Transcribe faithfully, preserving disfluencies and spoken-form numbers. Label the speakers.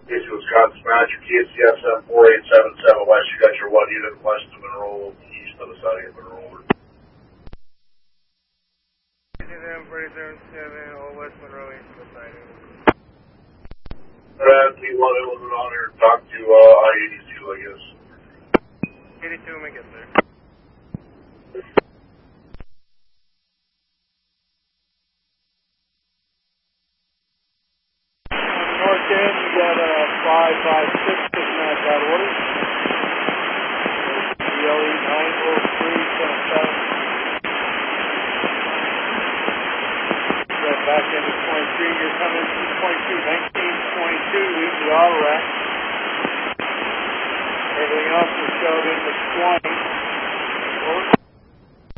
Speaker 1: Case Wisconsin, Roger, K C S M four eight seven seven West. You got your one unit west of Monroe, east of the side of Monroe.
Speaker 2: K C S M four eight seven seven, all West Monroe, east of the side.
Speaker 1: And P one, it was an honor to talk to uh, I eighty-two, I guess.
Speaker 2: eighty-two, make it there.
Speaker 3: North end, you got a five five six six match out of order. B L E nine oh three seven seven. Got back into twenty-two, you're coming to twenty-two, nineteen twenty-two, leave the auto rack. Everything else is showed into twenty. Over.